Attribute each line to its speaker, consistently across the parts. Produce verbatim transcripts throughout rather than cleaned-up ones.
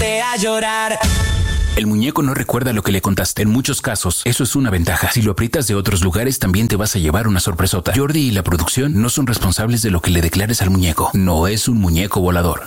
Speaker 1: ponte a llorar.
Speaker 2: El muñeco no recuerda lo que le contaste. En muchos casos, eso es una ventaja. Si lo aprietas de otros lugares, también te vas a llevar una sorpresota. Jordi y la producción no son responsables de lo que le declares al muñeco. No es un muñeco volador.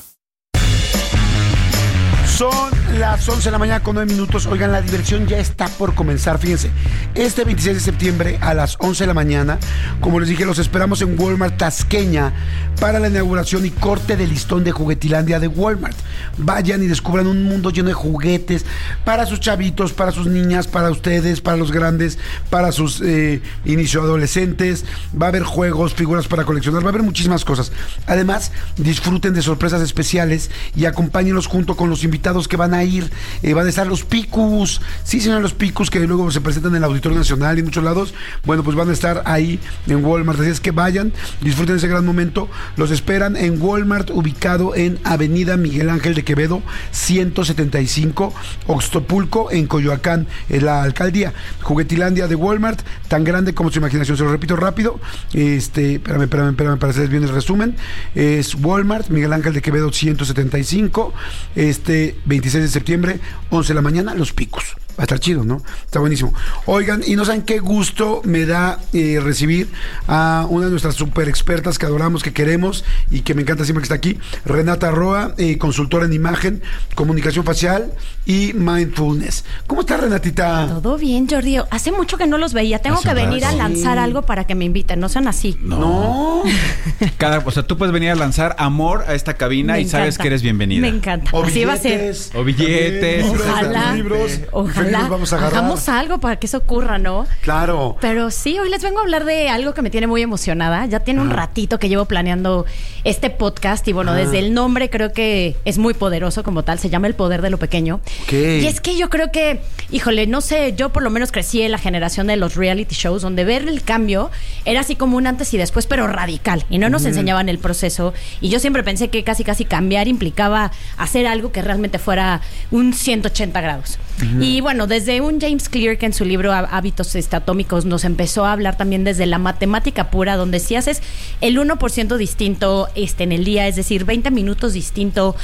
Speaker 3: Son las once de la mañana con nueve minutos. Oigan, la diversión ya está por comenzar. Fíjense, este veintiséis de septiembre a las once de la mañana, como les dije, los esperamos en Walmart Tasqueña para la inauguración y corte de listón de Juguetilandia de Walmart. Vayan y descubran un mundo lleno de juguetes para sus chavitos, para sus niñas, para ustedes, para los grandes, para sus eh, inicio adolescentes. Va a haber juegos, figuras para coleccionar, va a haber muchísimas cosas. Además, disfruten de sorpresas especiales y acompáñenlos junto con los invitados que van a ir, eh, van a estar los Picus, sí señor, los Picus que luego se presentan en el Auditorio Nacional y en muchos lados, bueno, pues van a estar ahí en Walmart, así es que vayan, disfruten ese gran momento, los esperan en Walmart, ubicado en Avenida Miguel Ángel de Quevedo, ciento setenta y cinco, Oxtopulco, en Coyoacán, en la alcaldía. Juguetilandia de Walmart, tan grande como su imaginación, se lo repito rápido, este, espérame, espérame, espérame, para hacer bien el resumen, es Walmart, Miguel Ángel de Quevedo, ciento setenta y cinco, este, veintiséis de septiembre, once de la mañana, los Picos. Va a estar chido, ¿no? Está buenísimo. Oigan, y no saben qué gusto me da eh, recibir a una de nuestras super expertas que adoramos, que queremos y que me encanta siempre que está aquí, Renata Roa, eh, consultora en imagen, comunicación facial y mindfulness. ¿Cómo estás, Renatita?
Speaker 4: Todo bien, Jordi. Hace mucho que no los veía. Tengo Hace que venir rato. a lanzar sí. algo para que me inviten. No sean así.
Speaker 3: No. no.
Speaker 5: Cada, o sea, tú puedes venir a lanzar amor a esta cabina me y encanta. sabes que eres bienvenida.
Speaker 4: Me encanta.
Speaker 3: O
Speaker 4: así
Speaker 3: billetes,
Speaker 4: va a ser.
Speaker 5: O billetes.
Speaker 4: Ojalá.
Speaker 3: Libros.
Speaker 4: Ojalá.
Speaker 3: Vamos a agarrar.
Speaker 4: Hagamos algo para que eso ocurra, ¿no?
Speaker 3: Claro.
Speaker 4: Pero sí, hoy les vengo a hablar de algo que me tiene muy emocionada. Ya tiene ah. un ratito que llevo planeando este podcast y bueno, ah. desde el nombre creo que es muy poderoso como tal. Se llama El Poder de lo Pequeño.
Speaker 3: Okay.
Speaker 4: Y es que yo creo que, híjole, no sé, yo por lo menos crecí en la generación de los reality shows donde ver el cambio era así como un antes y después, pero radical. Y no nos uh-huh. enseñaban el proceso. Y yo siempre pensé que casi casi cambiar implicaba hacer algo que realmente fuera un ciento ochenta grados. Uh-huh. Y bueno, desde un James Clear que en su libro Hábitos este, Atómicos nos empezó a hablar también desde la matemática pura, donde si haces el uno por ciento distinto este, en el día, es decir, veinte minutos distinto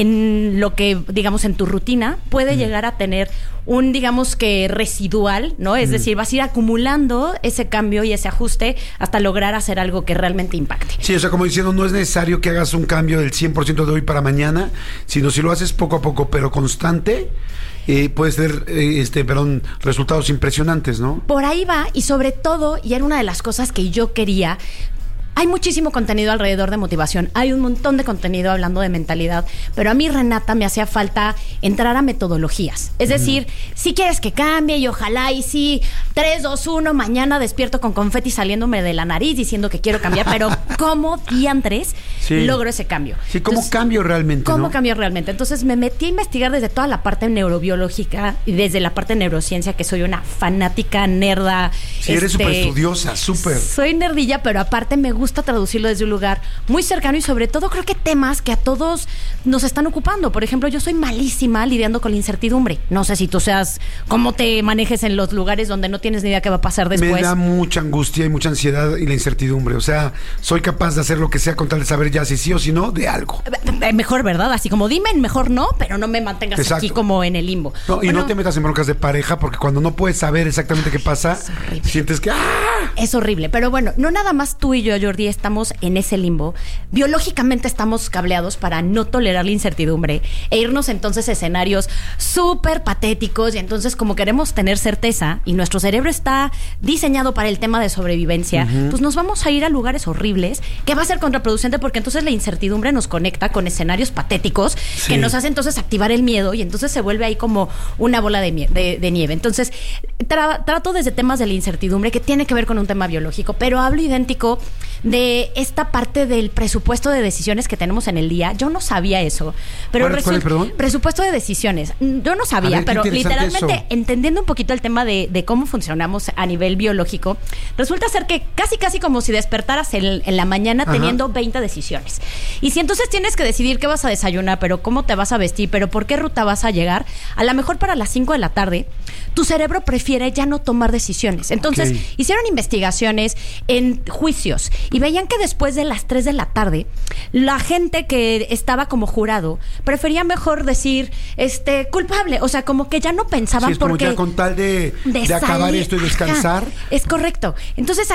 Speaker 4: en lo que, digamos, en tu rutina, puede mm. llegar a tener un, digamos que residual, ¿no? Es mm. decir, vas a ir acumulando ese cambio y ese ajuste hasta lograr hacer algo que realmente impacte.
Speaker 3: Sí, o sea, como diciendo, no es necesario que hagas un cambio del cien por ciento de hoy para mañana, sino si lo haces poco a poco, pero constante, Eh, puede ser, eh, este, perdón, resultados impresionantes, ¿no?
Speaker 4: Por ahí va, y sobre todo, y era una de las cosas que yo quería, hay muchísimo contenido alrededor de motivación, hay un montón de contenido hablando de mentalidad, pero a mí, Renata, me hacía falta entrar a metodologías. Es decir, mm. si quieres que cambie y ojalá y sí, tres, dos, uno, mañana despierto con confeti saliéndome de la nariz diciendo que quiero cambiar, pero ¿cómo diantres sí. logro ese cambio?
Speaker 3: Sí, ¿cómo Entonces, cambio realmente?
Speaker 4: ¿Cómo
Speaker 3: ¿no?
Speaker 4: cambio realmente? Entonces me metí a investigar desde toda la parte neurobiológica y desde la parte de neurociencia, que soy una fanática nerda.
Speaker 3: Sí, eres súper este, estudiosa, súper.
Speaker 4: Soy nerdilla, pero aparte me gusta gusta traducirlo desde un lugar muy cercano y sobre todo creo que temas que a todos nos están ocupando. Por ejemplo, yo soy malísima lidiando con la incertidumbre. No sé si tú seas, cómo te manejes en los lugares donde no tienes ni idea qué va a pasar después.
Speaker 3: Me da mucha angustia y mucha ansiedad y la incertidumbre. O sea, soy capaz de hacer lo que sea con tal de saber ya si sí o si no de algo.
Speaker 4: Mejor, ¿verdad? Así como dime, mejor no, pero no me mantengas Exacto. aquí como en el limbo.
Speaker 3: No, y bueno, no te metas en broncas de pareja porque cuando no puedes saber exactamente qué pasa, sientes que ¡ah!
Speaker 4: Es horrible. Pero bueno, no nada más tú y yo, Jordi, estamos en ese limbo. Biológicamente estamos cableados para no tolerar la incertidumbre e irnos entonces a escenarios súper patéticos y entonces como queremos tener certeza y nuestro cerebro está diseñado para el tema de sobrevivencia, uh-huh. pues nos vamos a ir a lugares horribles que va a ser contraproducente porque entonces la incertidumbre nos conecta con escenarios patéticos sí. que nos hace entonces activar el miedo y entonces se vuelve ahí como una bola de, mie- de, de nieve. Entonces tra- trato desde temas de la incertidumbre que tiene que ver con un tema biológico, pero hablo idéntico de esta parte del presupuesto de decisiones que tenemos en el día. Yo no sabía eso. Pero
Speaker 3: ¿Cuál, cuál, perdón?
Speaker 4: Presupuesto de decisiones. Yo no sabía, ver, pero literalmente eso. entendiendo un poquito el tema de, de cómo funcionamos a nivel biológico, resulta ser que casi casi como si despertaras en, en la mañana Ajá. teniendo veinte decisiones. Y si entonces tienes que decidir qué vas a desayunar, pero cómo te vas a vestir, pero por qué ruta vas a llegar, a lo mejor para las cinco de la tarde, tu cerebro prefiere ya no tomar decisiones. Entonces, okay. hicieron investigaciones en juicios y veían que después de las tres de la tarde, la gente que estaba como jurado prefería mejor decir, este, culpable. O sea, como que ya no pensaban
Speaker 3: sí, es como
Speaker 4: porque...
Speaker 3: ya con tal de,
Speaker 4: de
Speaker 3: de acabar
Speaker 4: salir.
Speaker 3: esto y descansar.
Speaker 4: Ajá, es correcto. Entonces,